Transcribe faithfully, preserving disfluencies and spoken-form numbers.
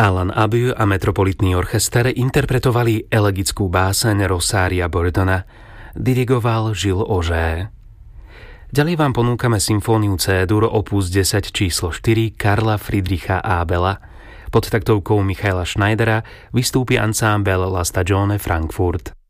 Alan Abu a Metropolitný orchester interpretovali elegickú báseň Rosária Bourdona, dirigoval Gilles Auger. Ďalej vám ponúkame symfóniu C-dur opus desať číslo štyri Karla Friedricha Abela. Pod taktovkou Michaela Schneidera vystúpi ansámbel La Stagione Frankfurt.